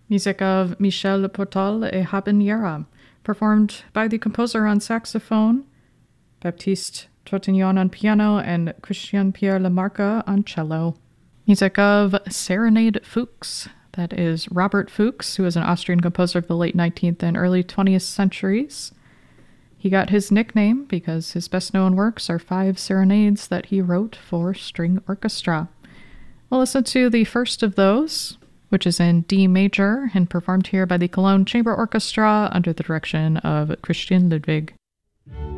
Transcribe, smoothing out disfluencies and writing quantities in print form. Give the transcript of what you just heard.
Music of Michel Portal et Habanera, performed by the composer on saxophone, Baptiste Trintignant on piano, and Christian Pierre Lamarca on cello. Music of Serenade Fuchs, that is Robert Fuchs, who was an Austrian composer of the late 19th and early 20th centuries. He got his nickname because his best-known works are 5 serenades that he wrote for string orchestra. We'll listen to the first of those, which is in D major and performed here by the Cologne Chamber Orchestra under the direction of Christian Ludwig.